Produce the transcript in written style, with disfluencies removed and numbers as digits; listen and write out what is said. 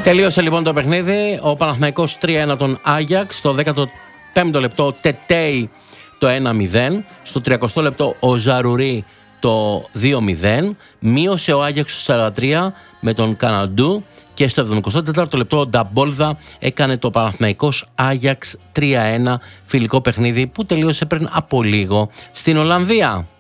Τελείωσε λοιπόν το παιχνίδι. Ο Παναθηναϊκός 3-1 τον Άγιαξ. Στο 15ο λεπτό Τετέι το 1-0. Στο 30ο λεπτό ο Ζαρουρί το 2-0. Μείωσε ο Άγιαξ στο 43 με τον Καναντού. Και στο 74ο λεπτό ο Νταμπόλδα έκανε το Παναθηναϊκός Άγιαξ 3-1 φιλικό παιχνίδι που τελείωσε πριν από λίγο στην Ολλανδία.